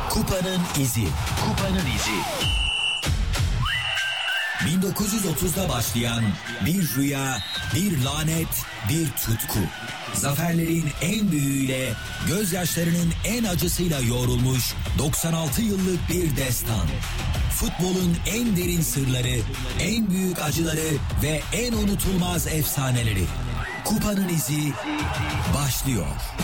Kupanın izi. Kupanın izi. 1930'da başlayan bir rüya, bir lanet, bir tutku. Zaferlerin en büyüğüyle, gözyaşlarının en acısıyla yoğrulmuş 96 yıllık bir destan. Futbolun en derin sırları, en büyük acıları ve en unutulmaz efsaneleri. Kupanın izi başlıyor.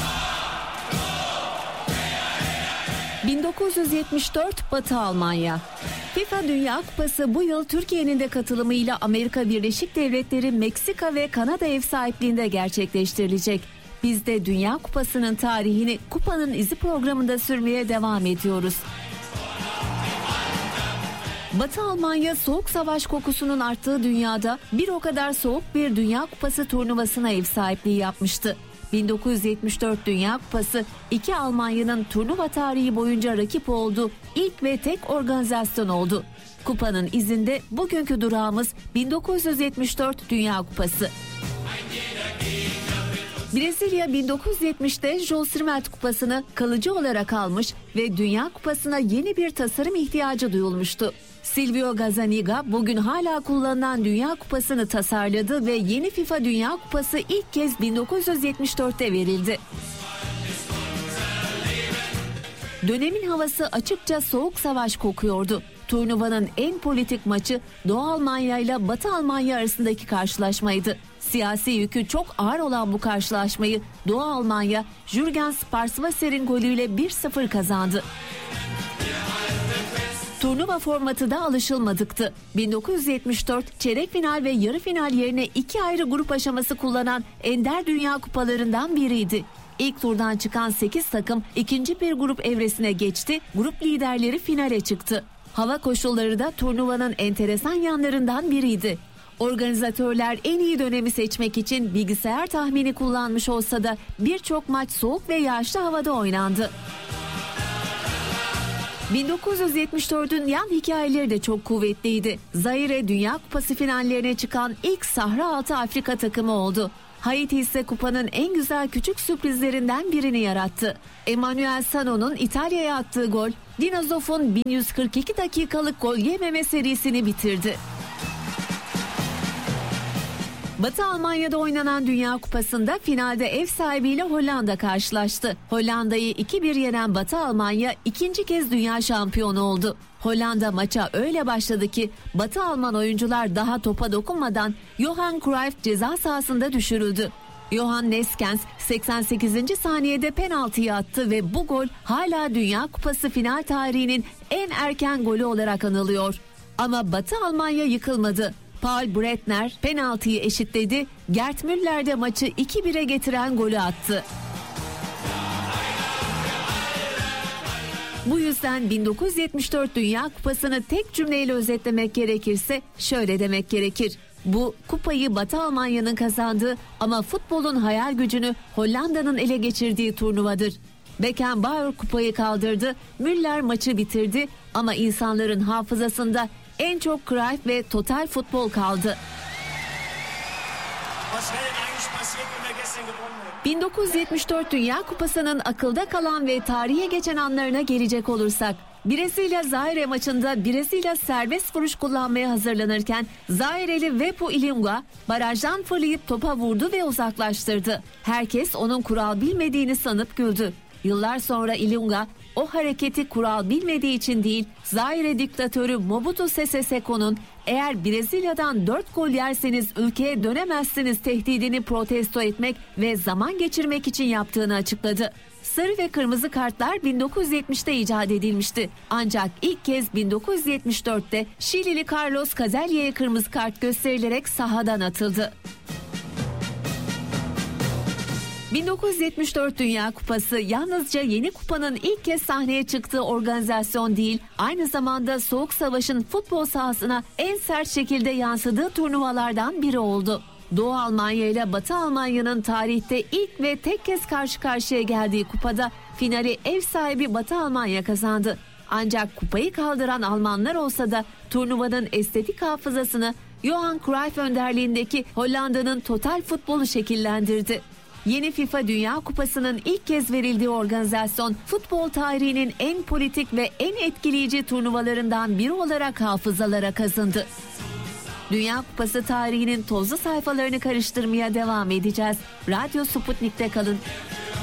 1974 Batı Almanya. FIFA Dünya Kupası bu yıl Türkiye'nin de katılımıyla Amerika Birleşik Devletleri, Meksika ve Kanada ev sahipliğinde gerçekleştirilecek. Biz de Dünya Kupası'nın tarihini Kupanın İzi programında sürmeye devam ediyoruz. Batı Almanya soğuk savaş kokusunun arttığı dünyada bir o kadar soğuk bir Dünya Kupası turnuvasına ev sahipliği yapmıştı. 1974 Dünya Kupası iki Almanya'nın turnuva tarihi boyunca rakip olduğu ilk ve tek organizasyon oldu. Kupanın izinde bugünkü durağımız 1974 Dünya Kupası. Brezilya 1970'te Jules Rimet Kupası'nı kalıcı olarak almış ve Dünya Kupası'na yeni bir tasarım ihtiyacı duyulmuştu. Silvio Gazzaniga bugün hala kullanılan Dünya Kupası'nı tasarladı ve yeni FIFA Dünya Kupası ilk kez 1974'te verildi. Dönemin havası açıkça soğuk savaş kokuyordu. Turnuvanın en politik maçı Doğu Almanya ile Batı Almanya arasındaki karşılaşmaydı. Siyasi yükü çok ağır olan bu karşılaşmayı Doğu Almanya, Jürgen Sparswasser'in golüyle 1-0 kazandı. Turnuva formatı da alışılmadıktı. 1974 çeyrek final ve yarı final yerine iki ayrı grup aşaması kullanan ender dünya kupalarından biriydi. İlk turdan çıkan 8 takım ikinci bir grup evresine geçti, grup liderleri finale çıktı. Hava koşulları da turnuvanın enteresan yanlarından biriydi. Organizatörler en iyi dönemi seçmek için bilgisayar tahmini kullanmış olsa da birçok maç soğuk ve yağışlı havada oynandı. 1974'ün yan hikayeleri de çok kuvvetliydi. Zaire Dünya Kupası finallerine çıkan ilk Sahra Altı Afrika takımı oldu. Haiti ise kupanın en güzel küçük sürprizlerinden birini yarattı. Emmanuel Sano'nun İtalya'ya attığı gol, Dinozof'un 1142 dakikalık gol yememe serisini bitirdi. Batı Almanya'da oynanan Dünya Kupası'nda finalde ev sahibiyle Hollanda karşılaştı. Hollanda'yı 2-1 yenen Batı Almanya ikinci kez dünya şampiyonu oldu. Hollanda maça öyle başladı ki Batı Alman oyuncular daha topa dokunmadan Johan Cruyff ceza sahasında düşürüldü. Johan Neskens 88. saniyede penaltıyı attı ve bu gol hala Dünya Kupası final tarihinin en erken golü olarak anılıyor. Ama Batı Almanya yıkılmadı. Paul Breitner penaltıyı eşitledi, Gerd Müller de maçı 2-1'e getiren golü attı. Bu yüzden 1974 Dünya Kupası'nı tek cümleyle özetlemek gerekirse şöyle demek gerekir. Bu kupayı Batı Almanya'nın kazandığı ama futbolun hayal gücünü Hollanda'nın ele geçirdiği turnuvadır. Beckenbauer kupayı kaldırdı, Müller maçı bitirdi ama insanların hafızasında en çok Cruyff ve total futbol kaldı. 1974 Dünya Kupası'nın akılda kalan ve tarihe geçen anlarına gelecek olursak, Brezilya-Zaire maçında Brezilya serbest vuruş kullanmaya hazırlanırken Zaireli Vepu Ilunga barajdan fırlayıp topa vurdu ve uzaklaştırdı. Herkes onun kural bilmediğini sanıp güldü. Yıllar sonra Ilunga o hareketi kural bilmediği için değil, Zaire diktatörü Mobutu Sese Seko'nun eğer Brezilya'dan 4 gol yerseniz ülkeye dönemezsiniz tehdidini protesto etmek ve zaman geçirmek için yaptığını açıkladı. Sarı ve kırmızı kartlar 1970'te icat edilmişti. Ancak ilk kez 1974'te Şilili Carlos Cazella'ya kırmızı kart gösterilerek sahadan atıldı. 1974 Dünya Kupası yalnızca yeni kupanın ilk kez sahneye çıktığı organizasyon değil, aynı zamanda Soğuk Savaş'ın futbol sahasına en sert şekilde yansıdığı turnuvalardan biri oldu. Doğu Almanya ile Batı Almanya'nın tarihte ilk ve tek kez karşı karşıya geldiği kupada finali ev sahibi Batı Almanya kazandı. Ancak kupayı kaldıran Almanlar olsa da turnuvanın estetik hafızasını Johan Cruyff önderliğindeki Hollanda'nın total futbolu şekillendirdi. Yeni FIFA Dünya Kupası'nın ilk kez verildiği organizasyon futbol tarihinin en politik ve en etkileyici turnuvalarından biri olarak hafızalara kazındı. Dünya Kupası tarihinin tozlu sayfalarını karıştırmaya devam edeceğiz. Radyo Sputnik'te kalın.